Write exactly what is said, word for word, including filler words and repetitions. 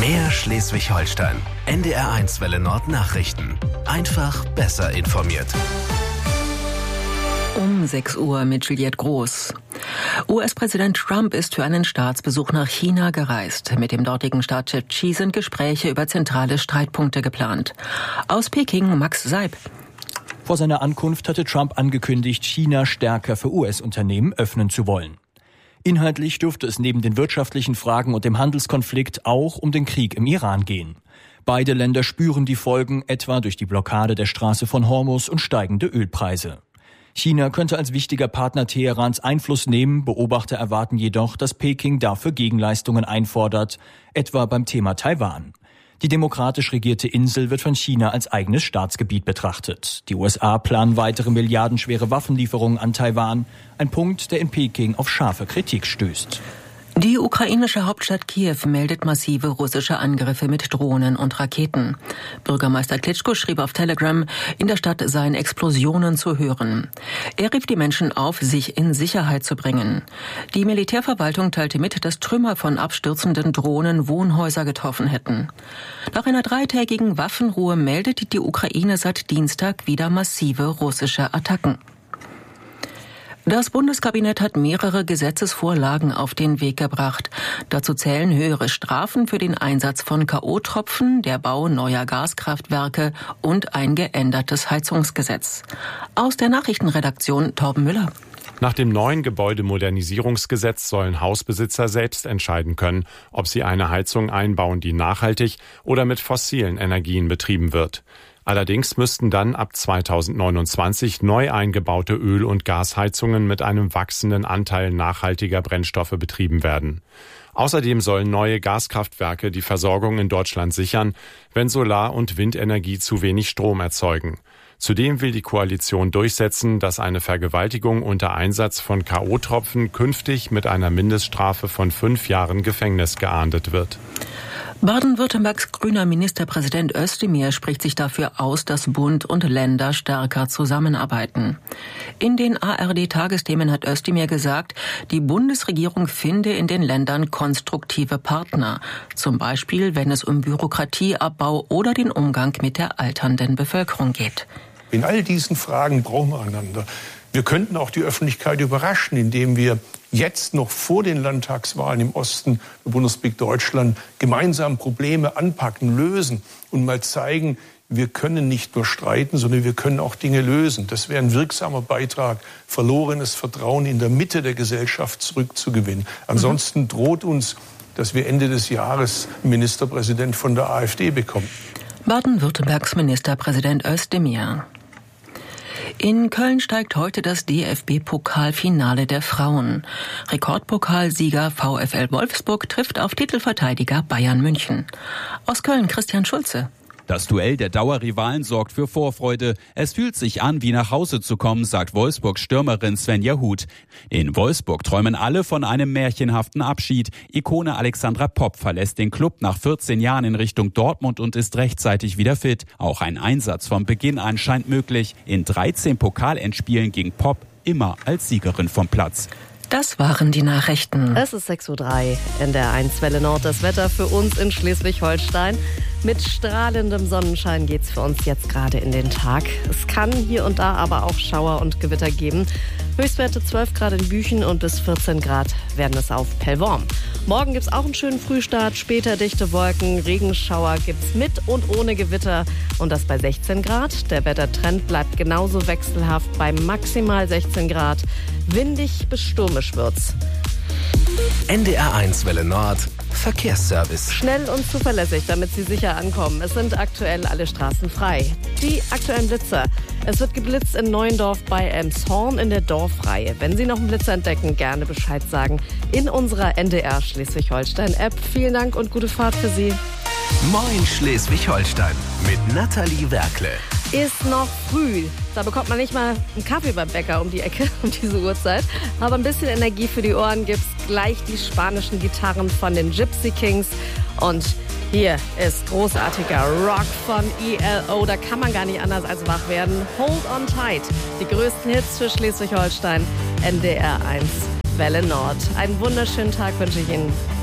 Mehr Schleswig-Holstein. N D R eins Welle Nord Nachrichten. Einfach besser informiert. Um sechs Uhr mit Juliette Groß. U S-Präsident Trump ist für einen Staatsbesuch nach China gereist. Mit dem dortigen Staatschef Xi sind Gespräche über zentrale Streitpunkte geplant. Aus Peking Max Seib. Vor seiner Ankunft hatte Trump angekündigt, China stärker für U S-Unternehmen öffnen zu wollen. Inhaltlich dürfte es neben den wirtschaftlichen Fragen und dem Handelskonflikt auch um den Krieg im Iran gehen. Beide Länder spüren die Folgen, etwa durch die Blockade der Straße von Hormuz und steigende Ölpreise. China könnte als wichtiger Partner Teherans Einfluss nehmen, Beobachter erwarten jedoch, dass Peking dafür Gegenleistungen einfordert, etwa beim Thema Taiwan. Die demokratisch regierte Insel wird von China als eigenes Staatsgebiet betrachtet. Die U S A planen weitere milliardenschwere Waffenlieferungen an Taiwan, ein Punkt, der in Peking auf scharfe Kritik stößt. Die ukrainische Hauptstadt Kiew meldet massive russische Angriffe mit Drohnen und Raketen. Bürgermeister Klitschko schrieb auf Telegram, in der Stadt seien Explosionen zu hören. Er rief die Menschen auf, sich in Sicherheit zu bringen. Die Militärverwaltung teilte mit, dass Trümmer von abstürzenden Drohnen Wohnhäuser getroffen hätten. Nach einer dreitägigen Waffenruhe meldet die Ukraine seit Dienstag wieder massive russische Attacken. Das Bundeskabinett hat mehrere Gesetzesvorlagen auf den Weg gebracht. Dazu zählen höhere Strafen für den Einsatz von K O-Tropfen, der Bau neuer Gaskraftwerke und ein geändertes Heizungsgesetz. Aus der Nachrichtenredaktion Torben Müller. Nach dem neuen Gebäudemodernisierungsgesetz sollen Hausbesitzer selbst entscheiden können, ob sie eine Heizung einbauen, die nachhaltig oder mit fossilen Energien betrieben wird. Allerdings müssten dann ab zweitausendneunundzwanzig neu eingebaute Öl- und Gasheizungen mit einem wachsenden Anteil nachhaltiger Brennstoffe betrieben werden. Außerdem sollen neue Gaskraftwerke die Versorgung in Deutschland sichern, wenn Solar- und Windenergie zu wenig Strom erzeugen. Zudem will die Koalition durchsetzen, dass eine Vergewaltigung unter Einsatz von K O-Tropfen künftig mit einer Mindeststrafe von fünf Jahren Gefängnis geahndet wird. Baden-Württembergs grüner Ministerpräsident Özdemir spricht sich dafür aus, dass Bund und Länder stärker zusammenarbeiten. In den A R D-Tagesthemen hat Özdemir gesagt, die Bundesregierung finde in den Ländern konstruktive Partner. Zum Beispiel, wenn es um Bürokratieabbau oder den Umgang mit der alternden Bevölkerung geht. In all diesen Fragen brauchen wir einander. Wir könnten auch die Öffentlichkeit überraschen, indem wir jetzt noch vor den Landtagswahlen im Osten der Bundesrepublik Deutschland gemeinsam Probleme anpacken, lösen und mal zeigen, wir können nicht nur streiten, sondern wir können auch Dinge lösen. Das wäre ein wirksamer Beitrag, verlorenes Vertrauen in der Mitte der Gesellschaft zurückzugewinnen. Ansonsten droht uns, dass wir Ende des Jahres einen Ministerpräsident von der AfD bekommen. Baden-Württembergs Ministerpräsident Özdemir. In Köln steigt heute das D F B-Pokalfinale der Frauen. Rekordpokalsieger VfL Wolfsburg trifft auf Titelverteidiger Bayern München. Aus Köln Christian Schulze. Das Duell der Dauerrivalen sorgt für Vorfreude. Es fühlt sich an, wie nach Hause zu kommen, sagt Wolfsburgs Stürmerin Svenja Huth. In Wolfsburg träumen alle von einem märchenhaften Abschied. Ikone Alexandra Popp verlässt den Club nach vierzehn Jahren in Richtung Dortmund und ist rechtzeitig wieder fit. Auch ein Einsatz von Beginn an scheint möglich. In dreizehn Pokalendspielen ging Popp immer als Siegerin vom Platz. Das waren die Nachrichten. Es ist sechs Uhr drei in der eins Welle Nord. Das Wetter für uns in Schleswig-Holstein. Mit strahlendem Sonnenschein geht's für uns jetzt gerade in den Tag. Es kann hier und da aber auch Schauer und Gewitter geben. Höchstwerte zwölf Grad in Büchen und bis vierzehn Grad werden es auf Pellworm. Morgen gibt's auch einen schönen Frühstart, später dichte Wolken, Regenschauer gibt's mit und ohne Gewitter und das bei sechzehn Grad. Der Wettertrend bleibt genauso wechselhaft bei maximal sechzehn Grad. Windig bis stürmisch wird's. N D R eins Welle Nord Verkehrsservice. Schnell und zuverlässig, damit Sie sicher ankommen. Es sind aktuell alle Straßen frei. Die aktuellen Blitzer. Es wird geblitzt in Neuendorf bei Elmshorn in der Dorfreihe. Wenn Sie noch einen Blitzer entdecken, gerne Bescheid sagen in unserer N D R Schleswig-Holstein-App. Vielen Dank und gute Fahrt für Sie. Moin Schleswig-Holstein mit Nathalie Werkle. Ist noch früh. Da bekommt man nicht mal einen Kaffee beim Bäcker um die Ecke um diese Uhrzeit. Aber ein bisschen Energie für die Ohren gibt's gleich die spanischen Gitarren von den Gypsy Kings. Und hier ist großartiger Rock von E L O. Da kann man gar nicht anders als wach werden. Hold on tight. Die größten Hits für Schleswig-Holstein. N D R eins Welle Nord. Einen wunderschönen Tag wünsche ich Ihnen.